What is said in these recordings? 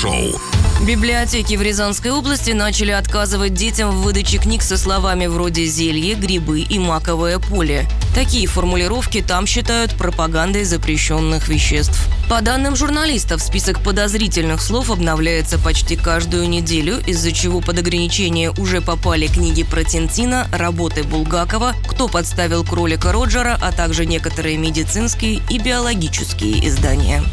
Крем-хруст-шоу. Библиотеки в Рязанской области начали отказывать детям в выдаче книг со словами вроде «зелье», «грибы» и «маковое поле». Такие формулировки там считают пропагандой запрещенных веществ. По данным журналистов, список подозрительных слов обновляется почти каждую неделю, из-за чего под ограничение уже попали книги про Тинтина, работы Булгакова, «Кто подставил кролика Роджера», а также некоторые медицинские и биологические издания.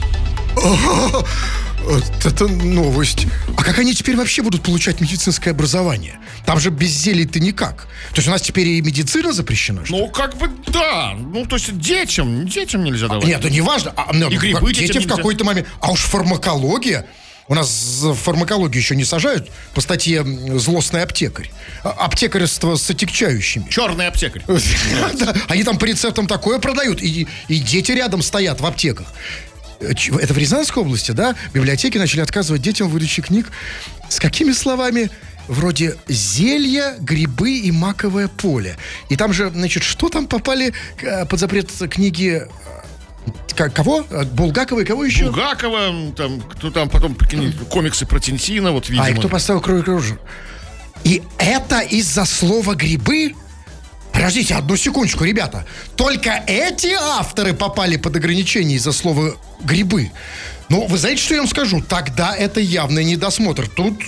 Это новость. А как они теперь вообще будут получать медицинское образование? Там же без зелий-то никак. То есть у нас теперь и медицина запрещена, что ли? Ну, как бы да. Ну, то есть детям нельзя давать. Нет, это не важно. И грибы детям в какой-то момент. А уж фармакология. У нас фармакологию еще не сажают по статье «Злостный аптекарь». Аптекарство с отягчающими. Черный аптекарь. Они там по рецептам такое продают. И дети рядом стоят в аптеках. Это в Рязанской области, да? Библиотеки начали отказывать детям в выдаче книг. С какими словами? Вроде «зелья», «грибы» и «маковое поле». И там же, значит, что там попали под запрет книги... Кого? Булгакова и кого еще? Булгакова, там, кто там потом комиксы про Тинтина, вот, видимо. И кто поставил кролика Роджера? И это из-за слова «грибы»? Подождите, одну секундочку, ребята. Только эти авторы попали под ограничение из-за слова «грибы». Ну, вы знаете, что я вам скажу? Тогда это явный недосмотр. Тут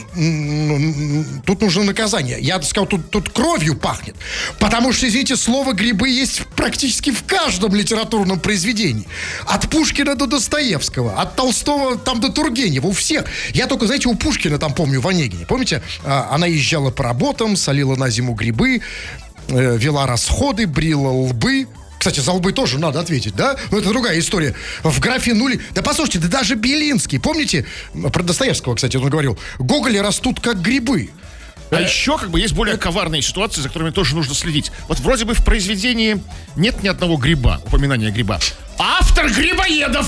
нужно наказание. Я сказал, тут кровью пахнет. Потому что, извините, слово «грибы» есть практически в каждом литературном произведении. От Пушкина до Достоевского, от Толстого там до Тургенева, у всех. Я только, знаете, у Пушкина там помню в «Онегине». Помните? Она езжала по работам, солила на зиму грибы, вела расходы, брила лбы. Кстати, за лбы тоже надо ответить, да? Но это другая история. В графе нули... Да послушайте, да даже Белинский, помните? Про Достоевского, кстати, он говорил. Гоголи растут как грибы. А еще как бы есть более коварные ситуации, за которыми тоже нужно следить. Вот вроде бы в произведении нет ни одного гриба, упоминания гриба. Автор грибоедов!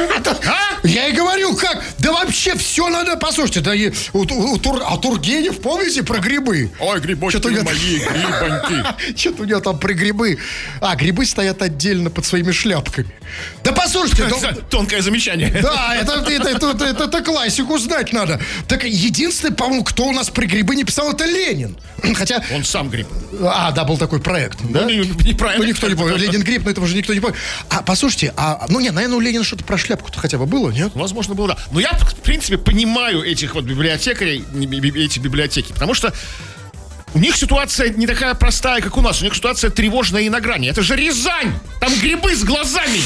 Я и говорю, как? Да вообще все надо... Послушайте, да Тургенев, помните, про грибы? Ой, грибочки мои, грибоньки. Что-то у него там про грибы. Грибы стоят отдельно под своими шляпками. Да послушайте... Тонкое замечание. Да, это классику знать надо. Так единственный, по-моему, кто у нас про грибы не писал, это Ленин. Хотя... Он сам гриб. Да, был такой проект. Да? Неправильно. Никто не помнит. Ленин гриб, но этого же никто не помнит. Послушайте, наверное, у Ленина что-то про шляпку-то хотя бы было, нет? Возможно, было, да. Но я, в принципе, понимаю этих вот библиотекарей, эти библиотеки, потому что у них ситуация не такая простая, как у нас. У них ситуация тревожная и на грани. Это же Рязань! Там грибы с глазами!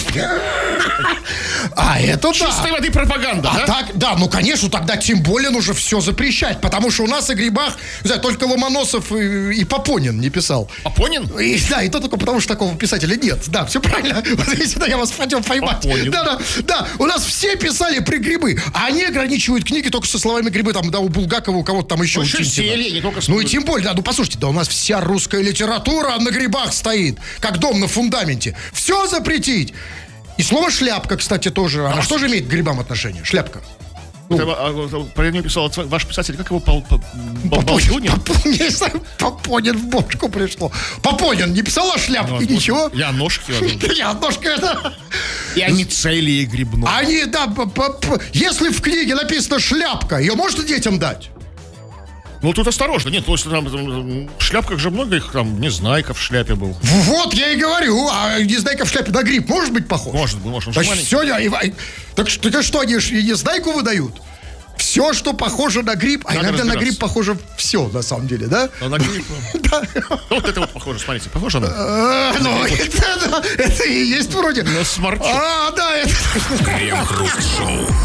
Это да. Чистой воды пропаганда, да? Так, да, ну, конечно, тогда тем более нужно все запрещать. Потому что у нас о грибах, не знаю, только Ломоносов и Папонин не писал. Папонин? Да, и то только потому, что такого писателя нет. Да, все правильно. Вот если я вас хотел поймать. Папонин. Да, у нас все писали про грибы. А они ограничивают книги только со словами «грибы». Там, да, у Булгакова, у кого-то там еще. Ну, зелье, не только ну, и тем более, да, ну, послушайте, да у нас вся русская литература на грибах стоит, как дом на фундаменте. Все запретить. И слово «шляпка», кстати, тоже. Она что же имеет к грибам отношение? Шляпка. Про нее писал ваш писатель, как его Папонин в бошку пришло. Папонин не писал о шляпке, ничего? Я ножки. Я ножка, это... И они целые грибные. Они, да, если в книге написано «шляпка», ее можно детям дать? Ну, тут осторожно. Нет, потому что там в шляпках же много их, там, Незнайка в шляпе был. Вот, я и говорю. А Незнайка в шляпе на гриб может быть похож? Может быть. Так что, они и Незнайку выдают? Все, что похоже на гриб, а иногда на гриб похоже все, на самом деле, да? На гриб? Да. Вот это вот похоже, смотрите, похоже на... Это и есть вроде. На сморчок. Да, это... Крем-хруст-шоу.